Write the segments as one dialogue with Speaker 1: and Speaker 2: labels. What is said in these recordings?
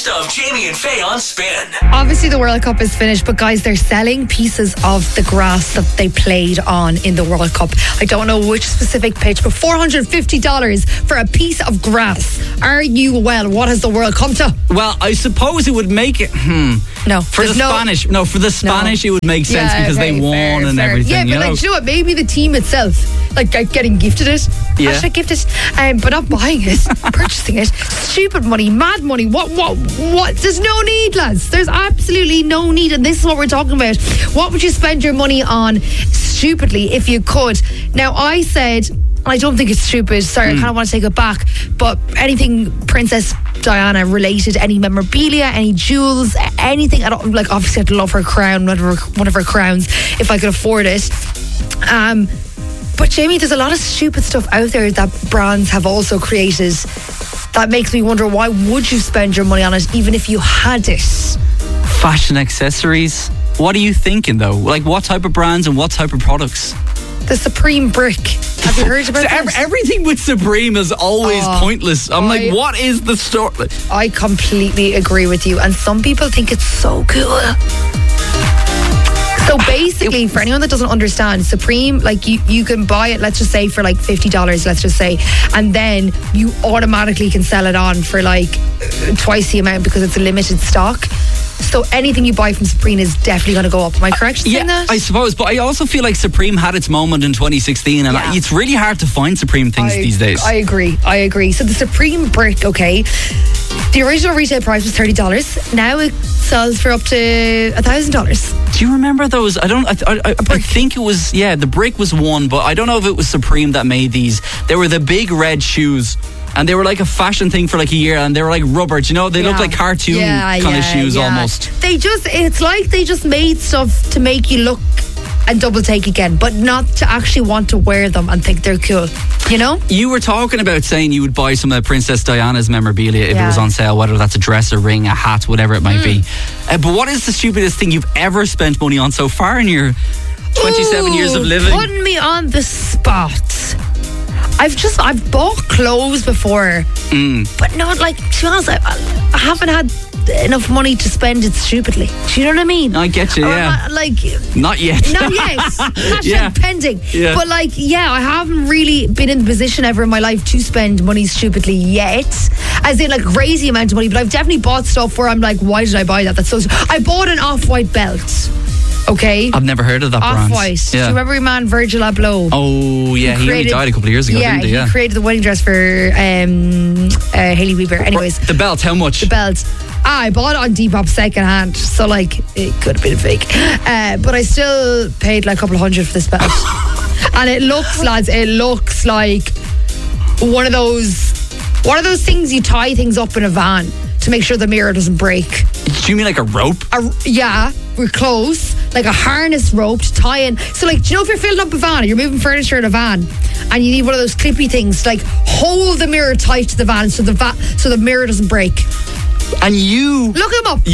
Speaker 1: best of Jamie and Faye on Spin.
Speaker 2: Obviously the World Cup is finished, but guys, they're selling pieces of the grass that they played on in the World Cup. I don't know which specific pitch, but $450 for a piece of grass. What has the world come to?
Speaker 3: Well, I suppose it would make it...
Speaker 2: No.
Speaker 3: For the Spanish, it would make sense because they won and everything.
Speaker 2: Yeah, but like, you know what? Maybe the team itself, like getting gifted it.
Speaker 3: Yeah.
Speaker 2: Hashtag gifted, but not buying it, purchasing it. Stupid money, mad money. What? There's no need, lads. There's absolutely no need, and this is what we're talking about. What would you spend your money on stupidly if you could? Now, I said, I don't think it's stupid. Sorry, I kind of want to take it back. But anything Princess Diana related, any memorabilia, any jewels, anything. I don't, like, obviously I'd love her crown, one of her crowns, if I could afford it. But Jamie, there's a lot of stupid stuff out there that brands have also created that makes me wonder, why would you spend your money on it even if you had it?
Speaker 3: Fashion accessories. What are you thinking though? Like, what type of brands and what type of products?
Speaker 2: The Supreme brick. Have you heard about that?
Speaker 3: Everything with Supreme is always pointless. I'm like, what is the story?
Speaker 2: I completely agree with you. And some people think it's so cool. So basically, for anyone that doesn't understand, Supreme, like you can buy it, let's just say for like $50, let's just say, and then you automatically can sell it on for like twice the amount because it's a limited stock. So anything you buy from Supreme is definitely going to go up. Am I correct in saying that?
Speaker 3: I suppose, but I also feel like Supreme had its moment in 2016 and it's really hard to find Supreme things these days.
Speaker 2: I agree. So the Supreme brick, okay, the original retail price was $30. Now it sells for up to $1,000.
Speaker 3: Do you remember those? I think it was, the brick was one, but I don't know if it was Supreme that made these. They were the big red shoes. And they were like a fashion thing for like a year, and they were like rubber. Do you know? They look like cartoon kind of shoes almost.
Speaker 2: It's like they just made stuff to make you look and double take again, but not to actually want to wear them and think they're cool. You know?
Speaker 3: You were talking about saying you would buy some of Princess Diana's memorabilia if it was on sale, whether that's a dress, a ring, a hat, whatever it might be. But what is the stupidest thing you've ever spent money on so far in your 27 years of living?
Speaker 2: Putting me on the spot. I've bought clothes before, but no, like, to be honest, I haven't had enough money to spend it stupidly. Do you know what I mean?
Speaker 3: I get you, not yet.
Speaker 2: Hashtag pending. Yeah. But like, I haven't really been in the position ever in my life to spend money stupidly yet. As in like crazy amount of money, but I've definitely bought stuff where I'm like, why did I buy that? That's so... I bought an Off-White belt. Okay.
Speaker 3: I've never heard of that brand.
Speaker 2: Off-White. Do you remember your man Virgil Abloh?
Speaker 3: Oh, yeah. He only died a couple of years ago, didn't he?
Speaker 2: Yeah, he created the wedding dress for Hailey Bieber. Anyways.
Speaker 3: The belt, how much?
Speaker 2: The belt. I bought it on Depop second hand, so like it could have been fake. But I still paid like a couple of $100 for this belt. And it looks, lads, like one of those things you tie things up in a van to make sure the mirror doesn't break.
Speaker 3: Do you mean like a rope?
Speaker 2: We're close. Like a harness rope to tie in. So like, do you know if you're filling up a van or you're moving furniture in a van and you need one of those clippy things to like hold the mirror tight to the van so the mirror doesn't break.
Speaker 3: And you
Speaker 2: look them up.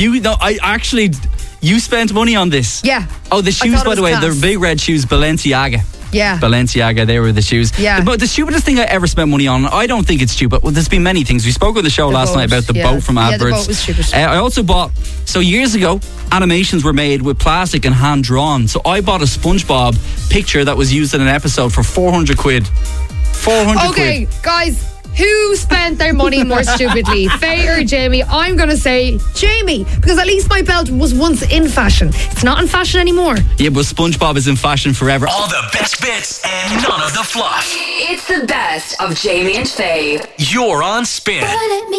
Speaker 3: You spent money on this.
Speaker 2: Yeah.
Speaker 3: Oh, the shoes, by the way, they're big red shoes, Balenciaga.
Speaker 2: Yeah.
Speaker 3: Balenciaga, they were the shoes.
Speaker 2: Yeah.
Speaker 3: But the stupidest thing I ever spent money on, I don't think it's stupid. Well, there's been many things. We spoke on the show last night about the boat from Adverts.
Speaker 2: Yeah, the boat was stupid.
Speaker 3: I also bought, so years ago, animations were made with plastic and hand drawn. So I bought a SpongeBob picture that was used in an episode for 400 quid. 400 quid.
Speaker 2: Okay, guys. Who spent their money more stupidly, Faye or Jamie? I'm going to say Jamie, because at least my belt was once in fashion. It's not in fashion anymore.
Speaker 3: Yeah, but SpongeBob is in fashion forever.
Speaker 1: All the best bits and none of the fluff.
Speaker 4: It's the best of Jamie and Faye.
Speaker 1: You're on Spin.